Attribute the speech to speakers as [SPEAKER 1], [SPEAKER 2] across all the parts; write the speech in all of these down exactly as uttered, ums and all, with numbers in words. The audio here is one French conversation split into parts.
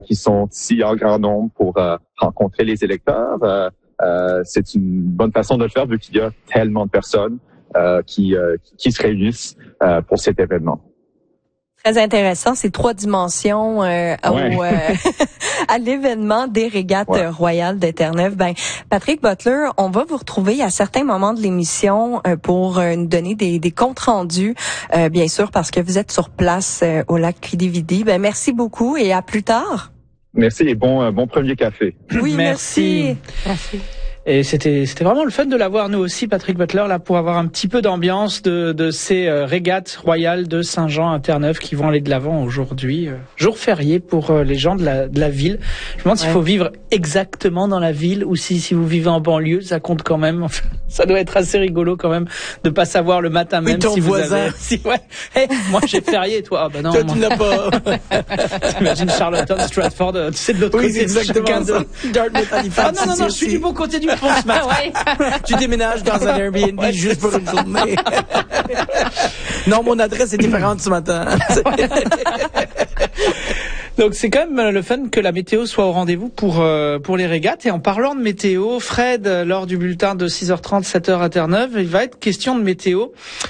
[SPEAKER 1] qui sont ici en grand nombre pour euh, rencontrer les électeurs. Euh, euh, c'est une bonne façon de le faire vu qu'il y a tellement de personnes euh, qui, euh, qui se réunissent euh, pour cet événement.
[SPEAKER 2] Très intéressant, ces trois dimensions euh,
[SPEAKER 1] ouais.
[SPEAKER 2] au, euh, à l'événement des régates ouais. royales de Terre-Neuve. Ben, Patrick Butler, on va vous retrouver à certains moments de l'émission euh, pour euh, nous donner des, des comptes rendus, euh, bien sûr, parce que vous êtes sur place euh, au lac Quidi-Vidi. Ben, merci beaucoup et à plus tard.
[SPEAKER 1] Merci et bon, euh, bon premier café.
[SPEAKER 2] Oui, merci.
[SPEAKER 3] Merci. merci. Et c'était c'était vraiment le fun de l'avoir nous aussi, Patrick Butler, là pour avoir un petit peu d'ambiance de de ces euh, régates royales de Saint-Jean à Terre-Neuve qui vont aller de l'avant aujourd'hui, euh, jour férié pour euh, les gens de la de la ville. Je me demande ouais. s'il faut vivre exactement dans la ville ou si si vous vivez en banlieue, ça compte quand même. Enfin, ça doit être assez rigolo quand même de pas savoir le matin même
[SPEAKER 4] oui, ton
[SPEAKER 3] si
[SPEAKER 4] voisin.
[SPEAKER 3] vous avez si ouais. Hey, moi j'ai férié, toi ah bah non.
[SPEAKER 4] Toi
[SPEAKER 3] moi...
[SPEAKER 4] tu n'as pas.
[SPEAKER 3] T'imagines Charlottetown, Stratford, tu sais de l'autre
[SPEAKER 4] oui,
[SPEAKER 3] côté.
[SPEAKER 4] Oui, exactement ça. Dartmouth, Halifax.
[SPEAKER 3] Ah non non non, je suis du bon côté du pont ce matin.
[SPEAKER 2] Ouais.
[SPEAKER 4] Tu déménages dans un Airbnb ouais, juste pour une journée. Non, mon adresse est différente ce matin.
[SPEAKER 3] Donc c'est quand même le fun que la météo soit au rendez-vous pour euh, pour les régates. Et en parlant de météo, Fred, lors du bulletin de six heures trente, sept heures à Terre-Neuve, il va être question de météo.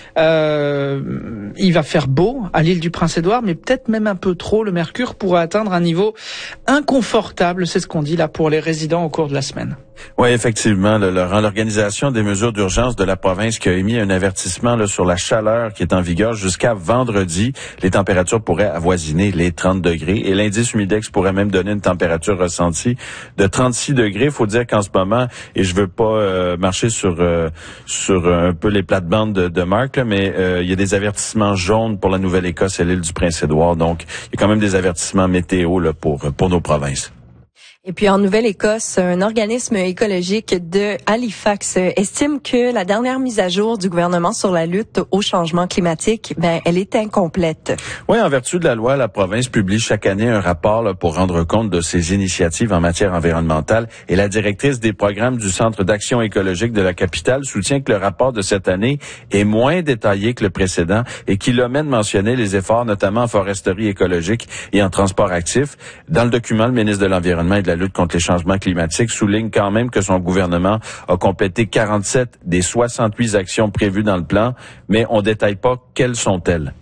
[SPEAKER 3] Euh, il va faire beau à l'île du Prince-Édouard, mais peut-être même un peu trop. Le mercure pourrait atteindre un niveau inconfortable, c'est ce qu'on dit là pour les résidents au cours de la semaine.
[SPEAKER 5] Oui, effectivement, le, Laurent, l'organisation des mesures d'urgence de la province qui a émis un avertissement là, sur la chaleur qui est en vigueur jusqu'à vendredi. Les températures pourraient avoisiner les trente degrés et l'indice humidex pourrait même donner une température ressentie de trente-six degrés. Il faut dire qu'en ce moment, et je veux pas euh, marcher sur euh, sur un peu les plates-bandes de, de Marc, là, mais euh, il y a des avertissements jaunes pour la Nouvelle-Écosse et l'île du Prince-Édouard. Donc, il y a quand même des avertissements météo là, pour pour nos provinces.
[SPEAKER 2] Et puis en Nouvelle-Écosse, un organisme écologique de Halifax estime que la dernière mise à jour du gouvernement sur la lutte au changement climatique, ben elle est incomplète.
[SPEAKER 5] Oui, en vertu de la loi, la province publie chaque année un rapport là, pour rendre compte de ses initiatives en matière environnementale. Et la directrice des programmes du Centre d'action écologique de la capitale soutient que le rapport de cette année est moins détaillé que le précédent et qu'il omet de mentionner les efforts, notamment en foresterie écologique et en transport actif. Dans le document, le ministre de l'Environnement et de la lutte contre les changements climatiques souligne quand même que son gouvernement a complété quarante-sept des soixante-huit actions prévues dans le plan, mais on détaille pas quelles sont-elles.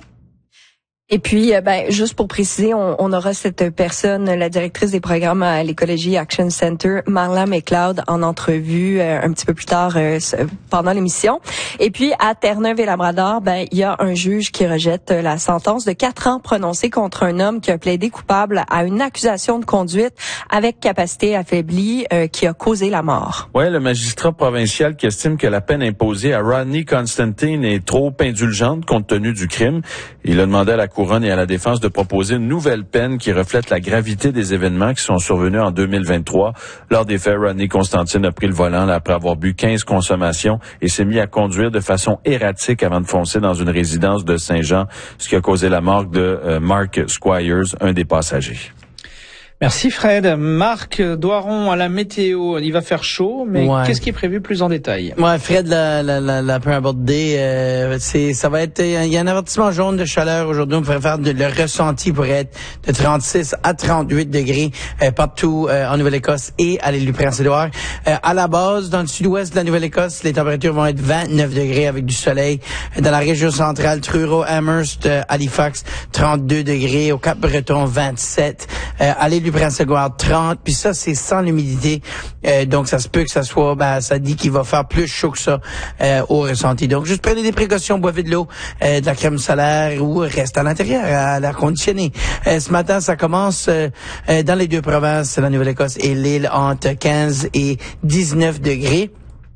[SPEAKER 2] Et puis, ben, juste pour préciser, on, on aura cette personne, la directrice des programmes à l'Ecology Action Center, Marla McLeod, en entrevue euh, un petit peu plus tard euh, pendant l'émission. Et puis, à Terre-Neuve et Labrador, ben, il y a un juge qui rejette la sentence de quatre ans prononcée contre un homme qui a plaidé coupable à une accusation de conduite avec capacité affaiblie euh, qui a causé la mort.
[SPEAKER 5] Oui, le magistrat provincial qui estime que la peine imposée à Rodney Constantine est trop indulgente compte tenu du crime. Il a demandé à la Couronne et à la défense de proposer une nouvelle peine qui reflète la gravité des événements qui sont survenus en deux mille vingt-trois. Lors des faits, Rodney Constantine a pris le volant là, après avoir bu quinze consommations et s'est mis à conduire de façon erratique avant de foncer dans une résidence de Saint-Jean, ce qui a causé la mort de euh, Mark Squires, un des passagers.
[SPEAKER 3] Merci Fred. Marc Doiron à la météo. Il va faire chaud, mais ouais. Qu'est-ce qui est prévu plus en détail?
[SPEAKER 4] Ouais, Fred l'a, l'a, l'a, l'a peu abordé. Euh, c'est, ça va être, il y a un avertissement jaune de chaleur aujourd'hui. On pourrait faire de, le ressenti pourrait être de trente-six à trente-huit degrés euh, partout euh, en Nouvelle-Écosse et à l'île du Prince-Édouard. Euh, à la base, dans le sud-ouest de la Nouvelle-Écosse, les températures vont être vingt-neuf degrés avec du soleil. Dans la région centrale, Truro, Amherst, euh, Halifax, trente-deux degrés. Au Cap-Breton, vingt-sept. Euh, à l'île du Prince-Édouard, trente, puis ça, c'est sans l'humidité. Euh, donc, ça se peut que ça soit, ben, ça dit qu'il va faire plus chaud que ça euh, au ressenti. Donc, juste prenez des précautions, boivez de l'eau, euh, de la crème solaire ou restez à l'intérieur, à l'air conditionné. Euh, ce matin, ça commence euh, euh, dans les deux provinces, la Nouvelle-Écosse et l'île, entre quinze et dix-neuf degrés.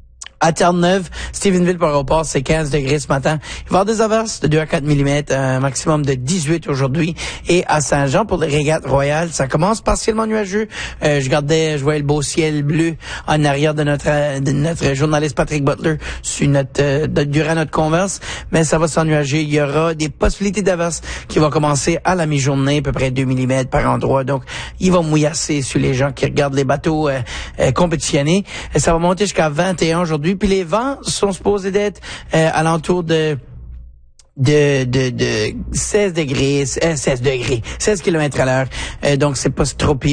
[SPEAKER 4] À Terre-Neuve, Stephenville par rapport, c'est quinze degrés ce matin. Il va y avoir des averses de deux à quatre millimètres, un maximum de dix-huit aujourd'hui. Et à Saint-Jean, pour les régates royales, ça commence partiellement nuageux. Euh, je regardais, je voyais le beau ciel bleu en arrière de notre de notre journaliste Patrick Butler sur notre euh, durant notre converse. Mais ça va s'ennuager. Il y aura des possibilités d'averses qui vont commencer à la mi-journée, à peu près deux millimètres par endroit. Donc, il va mouillasser sur les gens qui regardent les bateaux euh, euh, compétitionnés. Et ça va monter jusqu'à vingt et un aujourd'hui. Puis les vents sont supposés d'être euh, alentour de de, de, de seize degrés, euh, seize degrés, seize kilomètres à l'heure. Euh, donc, c'est pas trop pire.